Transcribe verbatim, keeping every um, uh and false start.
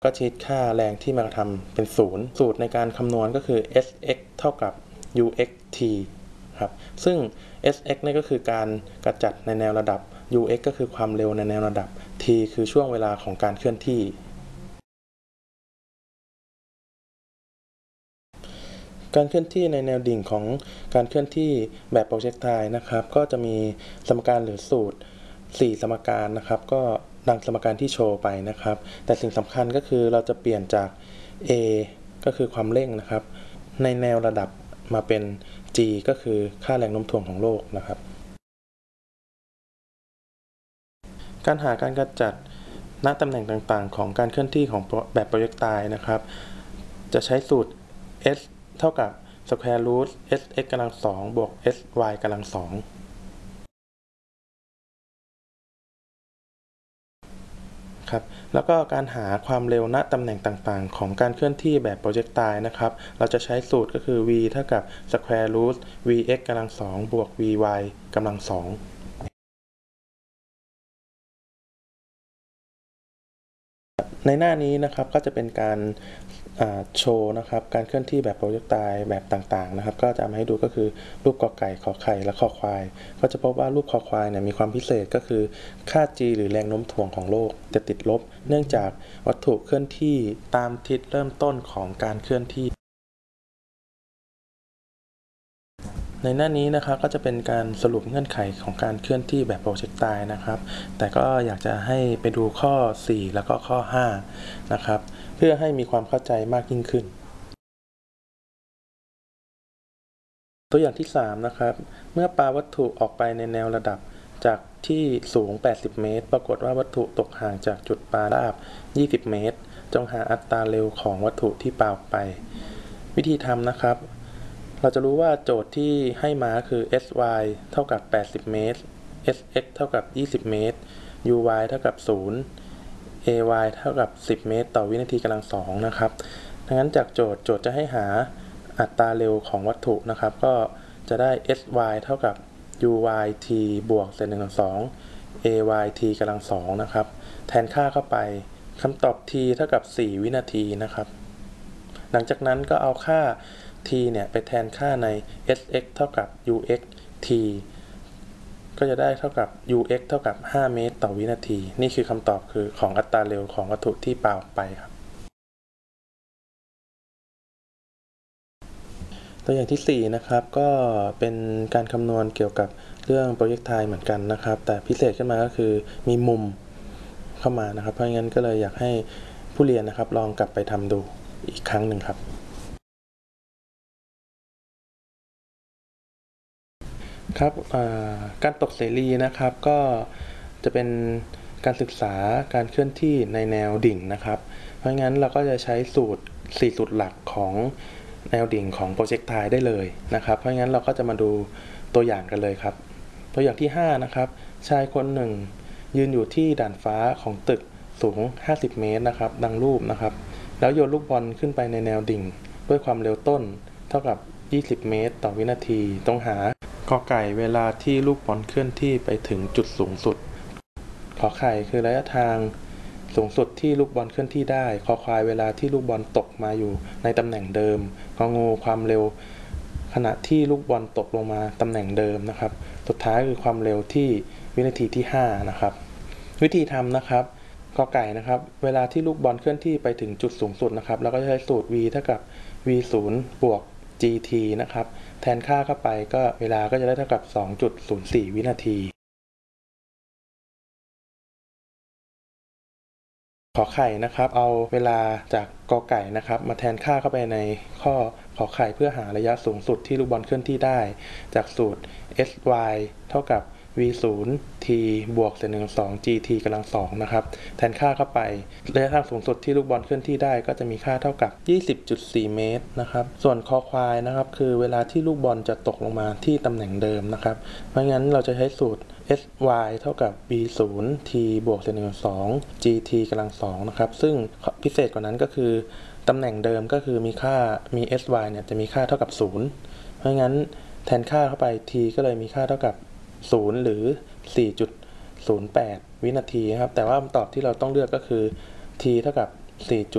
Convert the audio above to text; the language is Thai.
ก็คิดค่าแรงที่มากระทำเป็นศูนย์สูตรในการคำนวณก็คือ เอส เอ็กซ์ เท่ากับ ยู เอ็กซ์ ที ครับซึ่ง เอส เอ็กซ์ นี่ก็คือการกระจัดในแนวระดับ ยู เอ็กซ์ ก็คือความเร็วในแนวระดับ t คือช่วงเวลาของการเคลื่อนที่การเคลื่อนที่ในแนวดิ่งของการเคลื่อนที่แบบโปรเจกไทล์นะครับก็จะมีสมการหรือสูตรสี่สมการนะครับก็ดังสมการที่โชว์ไปนะครับแต่สิ่งสำคัญก็คือเราจะเปลี่ยนจาก a ก็คือความเร่งนะครับในแนวระดับมาเป็น g ก็คือค่าแรงโน้มถ่วงของโลกนะครับการหาการกระจัดณตำแหน่งต่างๆของการเคลื่อนที่ของแบบโปรเจกไทล์นะครับจะใช้สูตร s เท่ากับ square root sx กำลังสองบวก sy กำลังสองครับแล้วก็การหาความเร็วณตำแหน่งต่างๆของการเคลื่อนที่แบบโปรเจกไทล์นะครับเราจะใช้สูตรก็คือ v เท่ากับ square root vx กำลังสองบวก vy กำลังสองในหน้านี้นะครับก็จะเป็นการโชว์นะครับการเคลื่อนที่แบบโปรเจกไทล์แบบต่างๆนะครับก็จะมาให้ดูก็คือรูปกอไก่ขอไข่และคอควายก็จะพบว่ารูปคอควายเนี่ยมีความพิเศษก็คือค่า g หรือแรงโน้มถ่วงของโลกจะติดลบเนื่องจากวัตถุเคลื่อนที่ตามทิศเริ่มต้นของการเคลื่อนที่ในหน้านี้นะครับก็จะเป็นการสรุปเงื่อนไขของการเคลื่อนที่แบบโปรเจกไทล์นะครับแต่ก็อยากจะให้ไปดูข้อสี่แล้วก็ข้อห้านะครับเพื่อให้มีความเข้าใจมากยิ่งขึ้นตัวอย่างที่สามนะครับเมื่อปาวัตถุออกไปในแนวระดับจากที่สูงแปดสิบเมตรปรากฏว่าวัตถุตกห่างจากจุดปาราบยี่สิบเมตรจงหาอัตราเร็วของวัตถุที่ปาออกไปวิธีทำนะครับเราจะรู้ว่าโจทย์ที่ให้มาคือ sy เท่ากับแปดสิบเมตร sx เท่ากับยี่สิบเมตร uy เท่ากับศูนย์ ay เท่ากับสิบเมตรต่อวินาทีกำลังสองนะครับดังนั้นจากโจทย์โจทย์จะให้หาอัตราเร็วของวัตถุนะครับก็จะได้ sy เท่ากับ uyt บวกเศษหนึ่งส่วนสอง ayt กำลังสองนะครับแทนค่าเข้าไปคำตอบ t เท่ากับสี่วินาทีนะครับหลังจากนั้นก็เอาค่า t เนี่ยไปแทนค่าใน sx เท่ากับ ux t ก็จะได้เท่ากับ ux เท่ากับห้าเมตรต่อวินาทีนี่คือคำตอบคือของอัตราเร็วของวัตถุที่ปาออกไปครับตัวอย่างที่สี่นะครับก็เป็นการคำนวณเกี่ยวกับเรื่องโปรเจกไทล์เหมือนกันนะครับแต่พิเศษขึ้นมาก็คือมีมุมเข้ามานะครับเพราะงั้นก็เลยอยากให้ผู้เรียนนะครับลองกลับไปทำดูอีกครั้งหนึ่งครับครับการตกเสรีนะครับก็จะเป็นการศึกษาการเคลื่อนที่ในแนวดิ่งนะครับเพราะงั้นเราก็จะใช้สูตรสี่สูตรหลักของแนวดิ่งของโปรเจกไทล์ได้เลยนะครับเพราะงั้นเราก็จะมาดูตัวอย่างกันเลยครับตัวอย่างที่ห้านะครับชายคนหนึ่งยืนอยู่ที่ด่านฟ้าของตึกสูงห้าสิบเมตรนะครับดังรูปนะครับแล้วโยนลูกบอลขึ้นไปในแนวดิ่งด้วยความเร็วต้นเท่ากับยี่สิบเมตรต่อวินาทีต้องหากอไก่เวลาที่ลูกบอลเคลื่อนที่ไปถึงจุดสูงสุดขอไข่คือระยะทางสูงสุดที่ลูกบอลเคลื่อนที่ได้คอควายเวลาที่ลูกบอลตกมาอยู่ในตำแหน่งเดิมงองูความเร็วขณะที่ลูกบอลตกลงมาตำแหน่งเดิมนะครับสุดท้ายคือความเร็วที่วินาทีที่ห้านะครับวิธีทำนะครับกอไก่นะครับเวลาที่ลูกบอลเคลื่อนที่ไปถึงจุดสูงสุดนะครับเราก็จะใช้สูตร v เท่ากับ v ศูนย์บวก gt นะครับแทนค่าเข้าไปก็เวลาก็จะได้เท่ากับ สองจุดศูนย์สี่ วินาทีขอไข่นะครับเอาเวลาจากกอไก่นะครับมาแทนค่าเข้าไปในข้อขอไข่เพื่อหาระยะสูงสุดที่ลูกบอลเคลื่อนที่ได้จากสูตร sy เท่ากับ v ศูนย์ t บวกเศษหนึ่งส่วนสอง gt กำลังสองนะครับแทนค่าเข้าไประยะทางสูงสุดที่ลูกบอลเคลื่อนที่ได้ก็จะมีค่าเท่ากับ ยี่สิบจุดสี่ เมตรนะครับส่วนคอควายนะครับคือเวลาที่ลูกบอลจะตกลงมาที่ตำแหน่งเดิมนะครับเพราะงั้นเราจะใช้สูตร sy เท่ากับ v ศูนย์ t บวกเศษหนึ่งส่วนสอง gt กำลังสองนะครับซึ่งพิเศษกว่านั้นก็คือตำแหน่งเดิมก็คือมีค่ามี sy เนี่ยจะมีค่าเท่ากับศูนย์เพราะงั้นแทนค่าเข้าไป t ก็เลยมีค่าเท่ากับศูนย์หรือ สี่จุดศูนย์แปด วินาทีครับแต่ว่าคำตอบที่เราต้องเลือกก็คือ t เท่ากับ สี่